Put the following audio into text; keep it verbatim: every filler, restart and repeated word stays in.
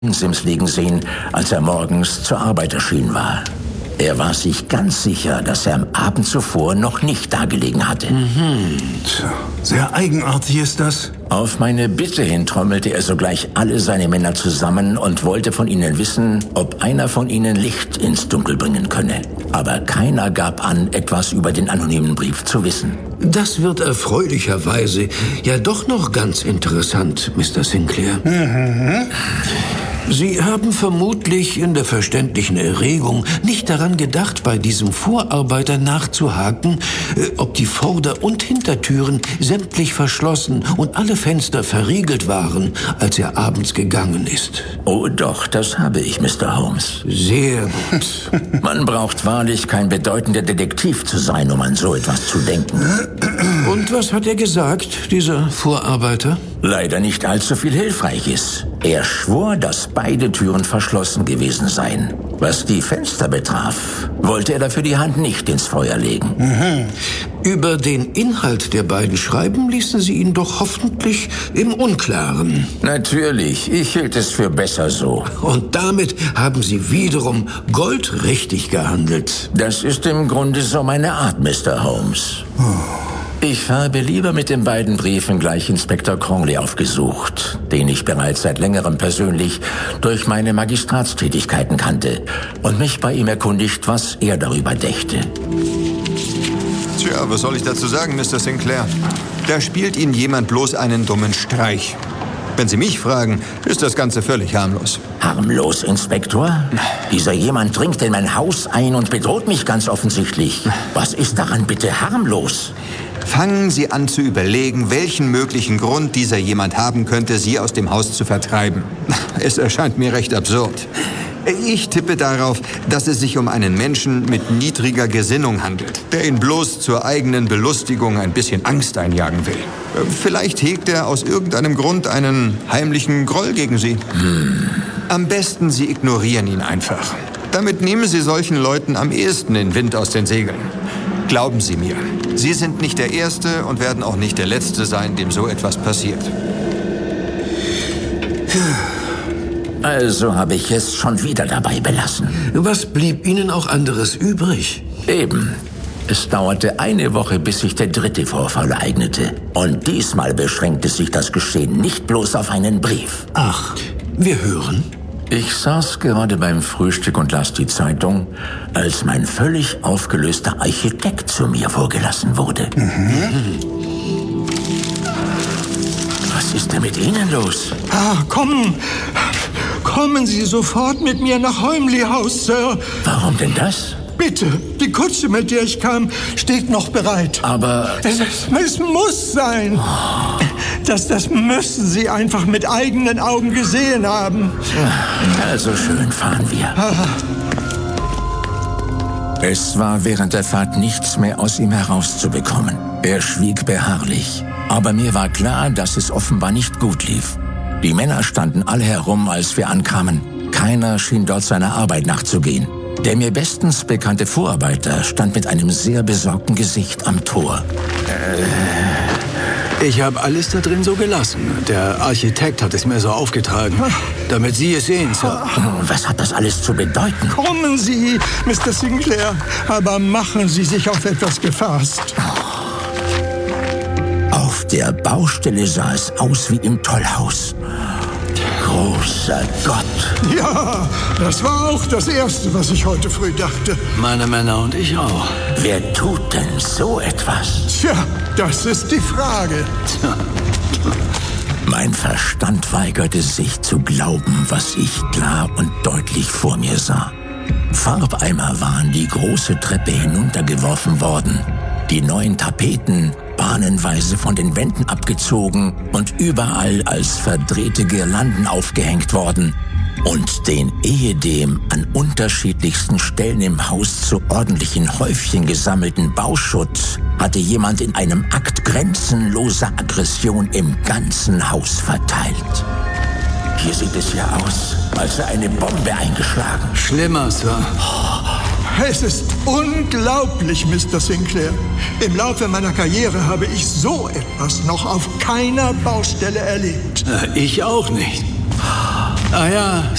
Sims liegen sehen, als er morgens zur Arbeit erschienen war. Er war sich ganz sicher, dass er am Abend zuvor noch nicht dagelegen hatte. Mhm. Tja, sehr eigenartig ist das. Auf meine Bitte hin trommelte er sogleich alle seine Männer zusammen und wollte von ihnen wissen, ob einer von ihnen Licht ins Dunkel bringen könne. Aber keiner gab an, etwas über den anonymen Brief zu wissen. Das wird erfreulicherweise ja doch noch ganz interessant, Mister Sinclair. Mhm. Sie haben vermutlich in der verständlichen Erregung nicht daran gedacht, bei diesem Vorarbeiter nachzuhaken, äh, ob die Vorder- und Hintertüren sämtlich verschlossen und alle Fenster verriegelt waren, als er abends gegangen ist. Oh doch, das habe ich, Mister Holmes. Sehr gut. Man braucht wahrlich kein bedeutender Detektiv zu sein, um an so etwas zu denken. Und was hat er gesagt, dieser Vorarbeiter? Leider nicht allzu viel Hilfreiches. Er schwor, dass beide Türen verschlossen gewesen seien. Was die Fenster betraf, wollte er dafür die Hand nicht ins Feuer legen. Mhm. Über den Inhalt der beiden Schreiben ließen Sie ihn doch hoffentlich im Unklaren. Natürlich, ich hielt es für besser so. Und damit haben Sie wiederum goldrichtig gehandelt. Das ist im Grunde so meine Art, Mister Holmes. Oh. Ich habe lieber mit den beiden Briefen gleich Inspektor Cronley aufgesucht, den ich bereits seit längerem persönlich durch meine Magistratstätigkeiten kannte und mich bei ihm erkundigt, was er darüber dächte. Tja, was soll ich dazu sagen, Mister Sinclair? Da spielt Ihnen jemand bloß einen dummen Streich. Wenn Sie mich fragen, ist das Ganze völlig harmlos. Harmlos, Inspektor? Dieser jemand dringt in mein Haus ein und bedroht mich ganz offensichtlich. Was ist daran bitte harmlos? Fangen Sie an zu überlegen, welchen möglichen Grund dieser jemand haben könnte, Sie aus dem Haus zu vertreiben. Es erscheint mir recht absurd. Ich tippe darauf, dass es sich um einen Menschen mit niedriger Gesinnung handelt, der ihn bloß zur eigenen Belustigung ein bisschen Angst einjagen will. Vielleicht hegt er aus irgendeinem Grund einen heimlichen Groll gegen Sie. Hm. Am besten, Sie ignorieren ihn einfach. Damit nehmen Sie solchen Leuten am ehesten den Wind aus den Segeln. Glauben Sie mir, Sie sind nicht der Erste und werden auch nicht der Letzte sein, dem so etwas passiert. Also habe ich es schon wieder dabei belassen. Was blieb Ihnen auch anderes übrig? Eben. Es dauerte eine Woche, bis sich der dritte Vorfall ereignete. Und diesmal beschränkte sich das Geschehen nicht bloß auf einen Brief. Ach, wir hören. Ich saß gerade beim Frühstück und las die Zeitung, als mein völlig aufgelöster Architekt zu mir vorgelassen wurde. Mhm. Was ist denn mit Ihnen los? Ah, kommen! Kommen Sie sofort mit mir nach Holmley House, Sir. Warum denn das? Bitte, die Kutsche, mit der ich kam, steht noch bereit. Aber... Es, es muss sein. Oh. Das, das müssen Sie einfach mit eigenen Augen gesehen haben. Also schön, fahren wir. Ah. Es war während der Fahrt nichts mehr aus ihm herauszubekommen. Er schwieg beharrlich. Aber mir war klar, dass es offenbar nicht gut lief. Die Männer standen alle herum, als wir ankamen. Keiner schien dort seiner Arbeit nachzugehen. Der mir bestens bekannte Vorarbeiter stand mit einem sehr besorgten Gesicht am Tor. Äh, ich habe alles da drin so gelassen. Der Architekt hat es mir so aufgetragen, damit Sie es sehen, Sir. Was hat das alles zu bedeuten? Kommen Sie, Mister Sinclair, aber machen Sie sich auf etwas gefasst. Auf der Baustelle sah es aus wie im Tollhaus. Großer Gott. Ja, das war auch das Erste, was ich heute früh dachte. Meine Männer und ich auch. Wer tut denn so etwas? Tja, das ist die Frage. Tja. Mein Verstand weigerte sich zu glauben, was ich klar und deutlich vor mir sah. Farbeimer waren die große Treppe hinuntergeworfen worden. Die neuen Tapeten bahnenweise von den Wänden abgezogen und überall als verdrehte Girlanden aufgehängt worden. Und den ehedem an unterschiedlichsten Stellen im Haus zu ordentlichen Häufchen gesammelten Bauschutt hatte jemand in einem Akt grenzenloser Aggression im ganzen Haus verteilt. Hier sieht es ja aus, als sei eine Bombe eingeschlagen. Schlimmer, Sir. Es ist unglaublich, Mister Sinclair. Im Laufe meiner Karriere habe ich so etwas noch auf keiner Baustelle erlebt. Ich auch nicht. Ah ja,